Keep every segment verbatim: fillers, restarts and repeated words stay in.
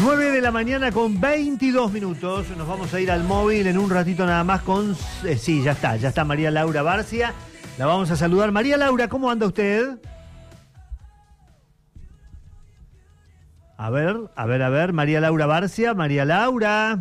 nueve de la mañana con veintidós minutos. Nos vamos a ir al móvil en un ratito nada más con... Eh, sí, ya está, ya está María Laura Barcia. La vamos a saludar. María Laura, ¿cómo anda usted? A ver, a ver, a ver. María Laura Barcia. María Laura.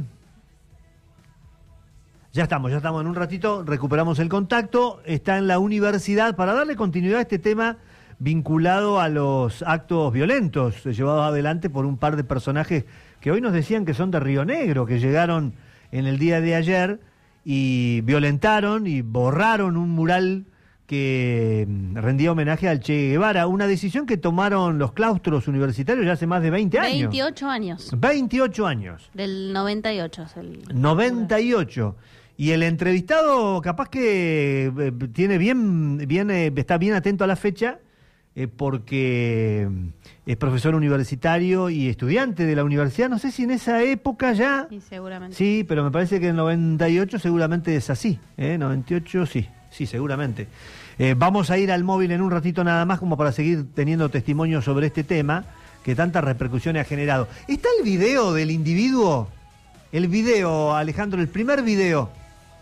Ya estamos, ya estamos. En un ratito recuperamos el contacto. Está en la universidad para darle continuidad a este tema vinculado a los actos violentos llevados adelante por un par de personajes que hoy nos decían que son de Río Negro, que llegaron en el día de ayer y violentaron y borraron un mural que rendía homenaje al Che Guevara, una decisión que tomaron los claustros universitarios ya hace más de veinte años. veintiocho años. veintiocho años. Del noventa y ocho es el... noventa y ocho. Y el entrevistado capaz que eh, tiene bien, bien eh, está bien atento a la fecha, Eh, porque es profesor universitario y estudiante de la universidad. No sé si en esa época ya... Sí, seguramente. Sí, pero me parece que en noventa y ocho seguramente es así. ¿eh? noventa y ocho sí, sí, seguramente. Eh, vamos a ir al móvil en un ratito nada más como para seguir teniendo testimonio sobre este tema que tantas repercusiones ha generado. ¿Está el video del individuo? El video, Alejandro, el primer video.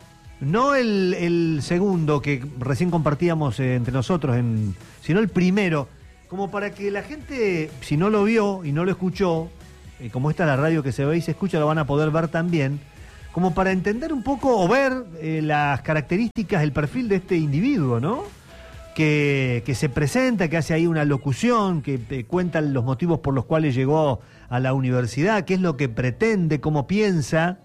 No el, el segundo que recién compartíamos eh, entre nosotros, en, sino el primero, como para que la gente, si no lo vio y no lo escuchó, eh, como esta es la radio que se ve y se escucha, lo van a poder ver también, como para entender un poco o ver eh, las características, el perfil de este individuo, ¿no? Que, que se presenta, que hace ahí una locución, que eh, cuenta los motivos por los cuales llegó a la universidad, qué es lo que pretende, cómo piensa.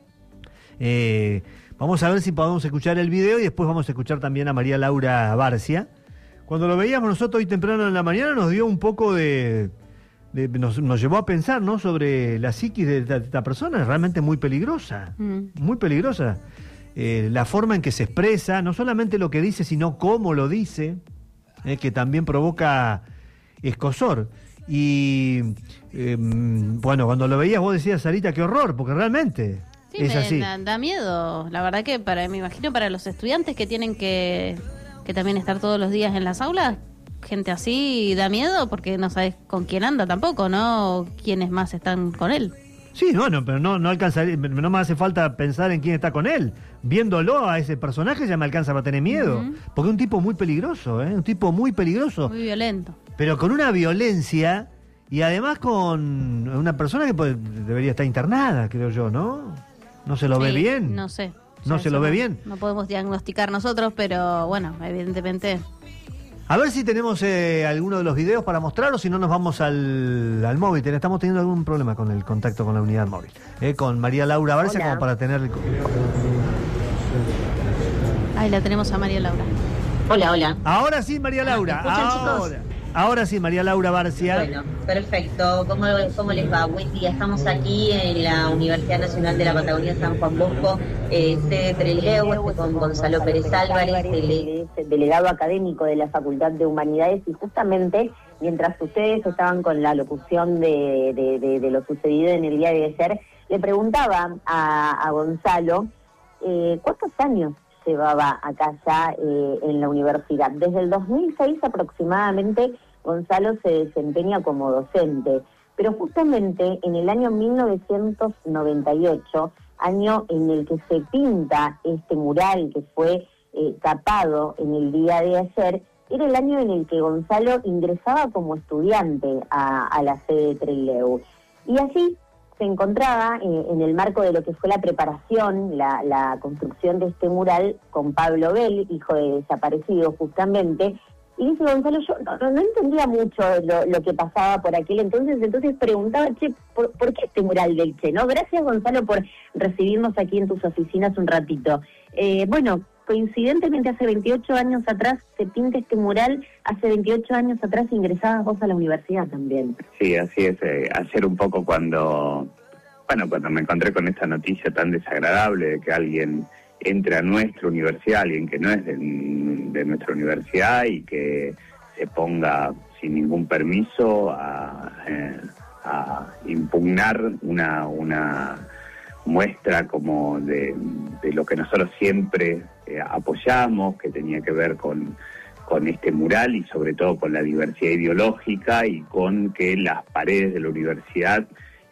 Eh... Vamos a ver si podemos escuchar el video y después vamos a escuchar también a María Laura Barcia. Cuando lo veíamos nosotros hoy temprano en la mañana nos dio un poco de... de nos, nos llevó a pensar, ¿no?, sobre la psiquis de esta, esta persona. Es realmente muy peligrosa, mm. muy peligrosa. Eh, la forma en que se expresa, no solamente lo que dice, sino cómo lo dice, eh, que también provoca escozor. Y eh, bueno, cuando lo veías vos decías, Sarita, qué horror, porque realmente... Sí, es me así. Da, da miedo. La verdad que para me imagino para los estudiantes que tienen que, que también estar todos los días en las aulas, gente así da miedo porque no sabes con quién anda tampoco, ¿no? Quiénes más están con él. Sí, bueno, pero no, no alcanzaría, no me hace falta pensar en quién está con él. Viéndolo a ese personaje ya me alcanza para tener miedo. Uh-huh. Porque es un tipo muy peligroso, ¿eh? Un tipo muy peligroso. Muy violento. Pero con una violencia y además con una persona que pues, debería estar internada, creo yo, ¿no? ¿No se lo sí, ve bien? No sé. ¿No se lo ve no, bien? No podemos diagnosticar nosotros, pero bueno, evidentemente... A ver si tenemos eh, alguno de los videos para mostrar o si no nos vamos al, al móvil. Estamos teniendo algún problema con el contacto con la unidad móvil. Eh, con María Laura Barcia, como para tener... El... Ahí la tenemos a María Laura. Hola, hola. Ahora sí, María Laura. ¿Me escuchan, ahora. chicos? Ahora sí, María Laura Barcia. Bueno, perfecto. ¿Cómo, ¿Cómo les va? Buen día. Estamos aquí en la Universidad Nacional de la Patagonia San Juan Bosco, eh, sede Trelew, con Gonzalo Pérez Álvarez, el, el delegado académico de la Facultad de Humanidades, y justamente mientras ustedes estaban con la locución de, de, de, de lo sucedido en el día de ayer, le preguntaba a, a Gonzalo eh, ¿cuántos años llevaba acá ya eh, en la universidad? Desde el dos mil seis aproximadamente Gonzalo se desempeña como docente, pero justamente en el año mil novecientos noventa y ocho, año en el que se pinta este mural que fue eh, tapado en el día de ayer, era el año en el que Gonzalo ingresaba como estudiante a, a la sede de Trelew. Y así se encontraba eh, en el marco de lo que fue la preparación, la, la construcción de este mural con Pablo Bell, hijo de desaparecido justamente, y dice Gonzalo, yo no, no, no entendía mucho lo, lo que pasaba por aquel entonces, entonces preguntaba, che, ¿por, ¿por qué este mural del Che? ¿No? Gracias, Gonzalo, por recibirnos aquí en tus oficinas un ratito. Eh, bueno, coincidentemente hace veintiocho años atrás se pinta este mural, hace veintiocho años atrás ingresabas vos a la universidad también. Sí, así es. Eh, ayer un poco cuando, bueno, cuando me encontré con esta noticia tan desagradable de que alguien entre a nuestra universidad, alguien que no es de, de nuestra universidad y que se ponga sin ningún permiso a, eh, a impugnar una, una muestra como de, de lo que nosotros siempre eh, apoyamos, que tenía que ver con, con este mural y sobre todo con la diversidad ideológica y con que las paredes de la universidad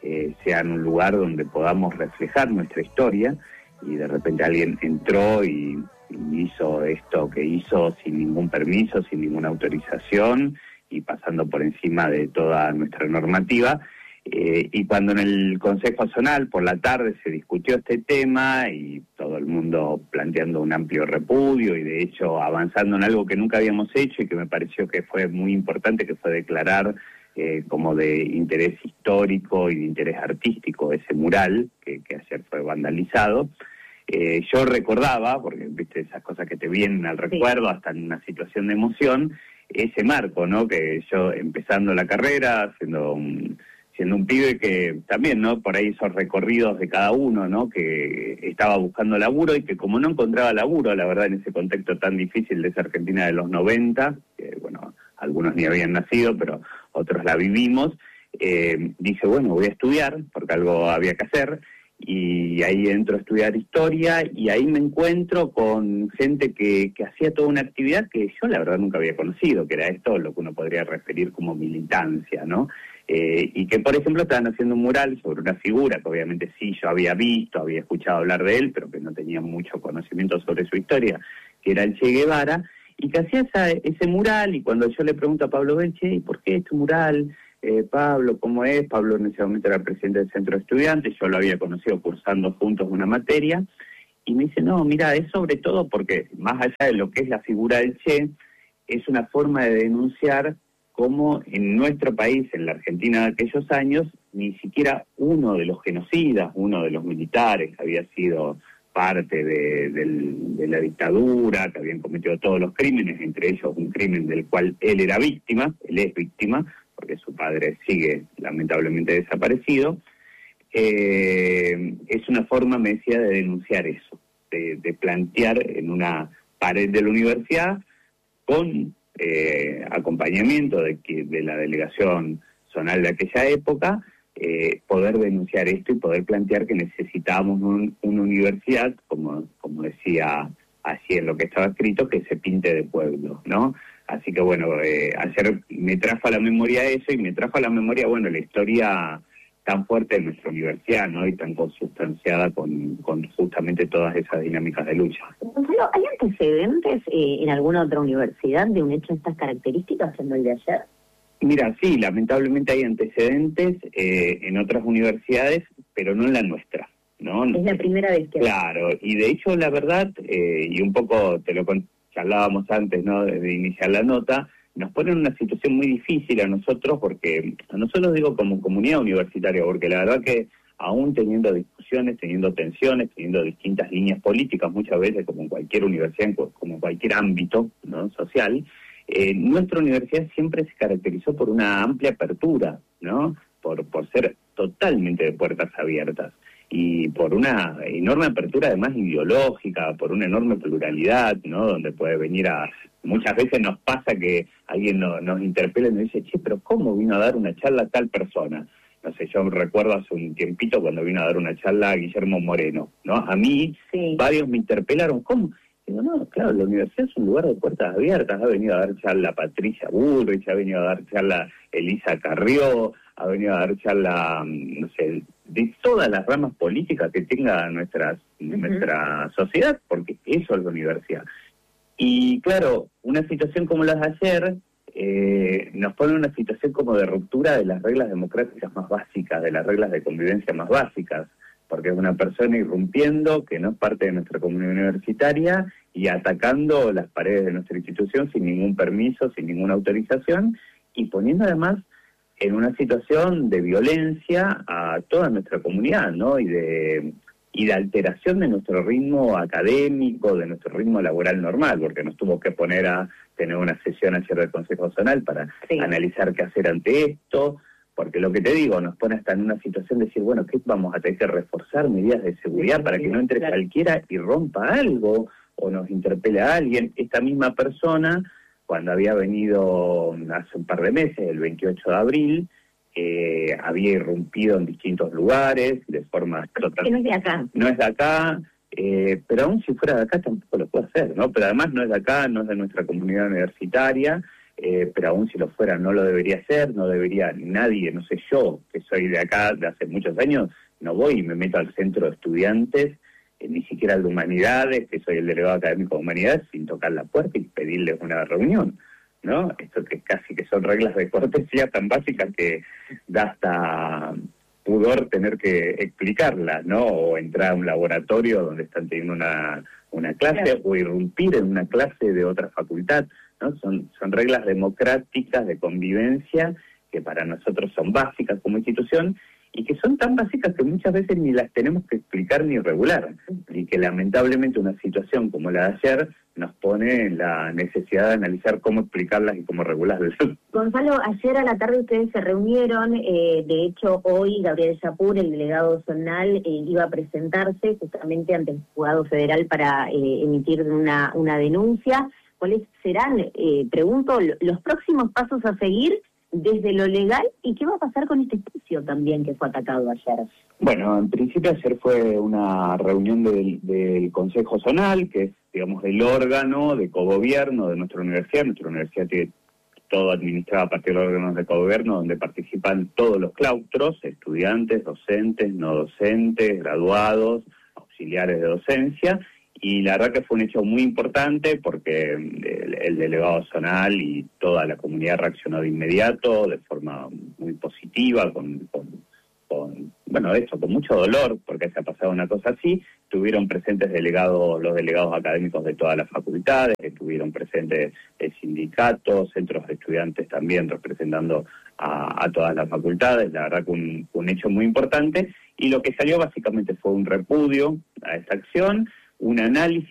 eh, sean un lugar donde podamos reflejar nuestra historia, y de repente alguien entró y, y hizo esto que hizo sin ningún permiso, sin ninguna autorización y pasando por encima de toda nuestra normativa. Eh, y cuando en el Consejo Zonal por la tarde se discutió este tema y todo el mundo planteando un amplio repudio y de hecho avanzando en algo que nunca habíamos hecho y que me pareció que fue muy importante, que fue declarar eh, como de interés histórico y de interés artístico ese mural que, que ayer fue vandalizado, eh, yo recordaba, porque viste esas cosas que te vienen al recuerdo, sí, hasta en una situación de emoción, ese marco, ¿no? Que yo empezando la carrera, siendo un siendo un pibe que también, ¿no? Por ahí esos recorridos de cada uno, ¿no? Que estaba buscando laburo y que como no encontraba laburo, la verdad, en ese contexto tan difícil de esa Argentina de los noventa, que bueno, algunos ni habían nacido, pero otros la vivimos, eh, dije, bueno, voy a estudiar, porque algo había que hacer, y ahí entro a estudiar historia, y ahí me encuentro con gente que, que hacía toda una actividad que yo la verdad nunca había conocido, que era esto lo que uno podría referir como militancia, ¿no? Eh, y que, por ejemplo, estaban haciendo un mural sobre una figura que obviamente sí yo había visto, había escuchado hablar de él, pero que no tenía mucho conocimiento sobre su historia, que era el Che Guevara, y que hacía esa, ese mural, y cuando yo le pregunto a Pablo Belche, ¿y por qué este mural? Eh, Pablo, ¿cómo es? Pablo en ese momento era el presidente del Centro de Estudiantes, yo lo había conocido cursando juntos una materia, y me dice, no, mira, es sobre todo porque, más allá de lo que es la figura del Che, es una forma de denunciar cómo en nuestro país, en la Argentina de aquellos años, ni siquiera uno de los genocidas, uno de los militares que había sido parte de, del, de la dictadura, que habían cometido todos los crímenes, entre ellos un crimen del cual él era víctima, él es víctima, porque su padre sigue lamentablemente desaparecido, eh, es una forma, me decía, de denunciar eso, de, de plantear en una pared de la universidad con Eh, acompañamiento de, que, de la delegación zonal de aquella época, eh, poder denunciar esto y poder plantear que necesitábamos un, una universidad, como, como decía así en lo que estaba escrito, que se pinte de pueblo, ¿no? Así que bueno, eh, ayer me trajo a la memoria eso y me trajo a la memoria, bueno, la historia tan fuerte de nuestra universidad, ¿no? Y tan consustanciada con, con justamente todas esas dinámicas de lucha. Gonzalo, ¿hay antecedentes eh, en alguna otra universidad de un hecho de estas características en el de ayer? Mira, sí, lamentablemente hay antecedentes eh, en otras universidades, pero no en la nuestra, ¿no? Es la primera vez que... Claro, y de hecho la verdad, eh, y un poco te lo charlábamos antes, ¿no? De, de iniciar la nota, nos pone en una situación muy difícil a nosotros, porque a nosotros digo como comunidad universitaria, porque la verdad que aún teniendo discusiones, teniendo tensiones, teniendo distintas líneas políticas, muchas veces como en cualquier universidad, como en cualquier ámbito, ¿no? social, eh, nuestra universidad siempre se caracterizó por una amplia apertura, ¿no? Por, por ser totalmente de puertas abiertas y por una enorme apertura además ideológica, por una enorme pluralidad, ¿no? Donde puede venir a... Muchas veces nos pasa que alguien no, nos interpela y nos dice, che, pero ¿cómo vino a dar una charla a tal persona? No sé, yo recuerdo hace un tiempito cuando vino a dar una charla a Guillermo Moreno, ¿no? A mí, sí, varios me interpelaron, ¿cómo? Digo, no, claro, la universidad es un lugar de puertas abiertas, ha venido a dar charla Patricia Bullrich, ha venido a dar charla Elisa Carrió, ha venido a dar charla, no sé, de todas las ramas políticas que tenga nuestras, uh-huh. nuestra sociedad, porque eso es la universidad. Y claro, una situación como la de ayer eh, nos pone en una situación como de ruptura de las reglas democráticas más básicas, de las reglas de convivencia más básicas, porque es una persona irrumpiendo que no es parte de nuestra comunidad universitaria y atacando las paredes de nuestra institución sin ningún permiso, sin ninguna autorización, y poniendo además en una situación de violencia a toda nuestra comunidad, ¿no? Y de... y de alteración de nuestro ritmo académico, de nuestro ritmo laboral normal, porque nos tuvo que poner a tener una sesión ayer del Consejo Zonal para sí. analizar qué hacer ante esto, porque lo que te digo, nos pone hasta en una situación de decir, bueno, ¿qué vamos a tener que reforzar medidas de seguridad sí, para que no entre claro. cualquiera y rompa algo, o nos interpele a alguien? Esta misma persona, cuando había venido hace un par de meses, el veintiocho de abril, Eh, había irrumpido en distintos lugares de forma total. No es de acá. No es de acá, eh, pero aún si fuera de acá tampoco lo puede hacer, ¿no? Pero además no es de acá, no es de nuestra comunidad universitaria, eh, pero aún si lo fuera no lo debería hacer, no debería nadie, no sé, yo, que soy de acá de hace muchos años, no voy y me meto al centro de estudiantes, eh, ni siquiera al de Humanidades, que soy el delegado académico de Humanidades, sin tocar la puerta y pedirles una reunión, ¿no? Esto que casi que son reglas de cortesía tan básicas que da hasta pudor tener que explicarlas, ¿no? O entrar a un laboratorio donde están teniendo una, una clase, claro, o irrumpir en una clase de otra facultad, ¿no? Son, son reglas democráticas de convivencia que para nosotros son básicas como institución y que son tan básicas que muchas veces ni las tenemos que explicar ni regular, y que lamentablemente una situación como la de ayer nos pone en la necesidad de analizar cómo explicarlas y cómo regularlas. Gonzalo, ayer a la tarde ustedes se reunieron, eh, de hecho hoy Gabriel Yapur, el delegado zonal, eh, iba a presentarse justamente ante el juzgado federal para eh, emitir una, una denuncia. ¿Cuáles serán, eh, pregunto, los próximos pasos a seguir desde lo legal y qué va a pasar con este espacio también que fue atacado ayer? Bueno, en principio ayer fue una reunión del, del Consejo Zonal, que es, digamos, el órgano de cogobierno de nuestra universidad. Nuestra universidad tiene todo administrado a partir de los órganos de cogobierno, donde participan todos los claustros, estudiantes, docentes, no docentes, graduados, auxiliares de docencia. Y la verdad que fue un hecho muy importante porque el, el delegado zonal y toda la comunidad reaccionó de inmediato, de forma muy positiva, con, con, con bueno, esto, con mucho dolor, porque se ha pasado una cosa así. Estuvieron presentes delegados, los delegados académicos de todas las facultades, estuvieron presentes el sindicato, centros de estudiantes también representando a, a todas las facultades. La verdad que un, un hecho muy importante. Y lo que salió básicamente fue un repudio a esta acción, un análisis